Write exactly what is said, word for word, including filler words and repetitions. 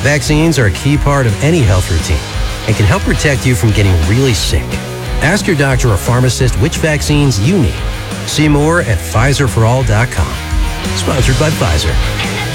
Vaccines are a key part of any health routine and can help protect you from getting really sick. Ask your doctor or pharmacist which vaccines you need. See more at Pfizer for all dot com. Sponsored by Pfizer.